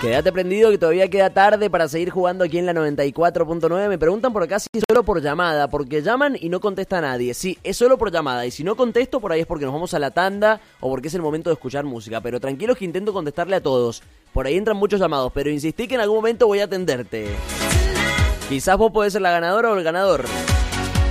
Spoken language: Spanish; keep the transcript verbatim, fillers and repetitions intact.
Quédate prendido que todavía queda tarde para seguir jugando aquí en la noventa y cuatro punto nueve. Me preguntan por acá si es solo por llamada, porque llaman y no contesta nadie. Sí, es solo por llamada, y si no contesto por ahí es porque nos vamos a la tanda o porque es el momento de escuchar música. Pero tranquilos que intento contestarle a todos. Por ahí entran muchos llamados, pero insistí que en algún momento voy a atenderte. Quizás vos podés ser la ganadora o el ganador.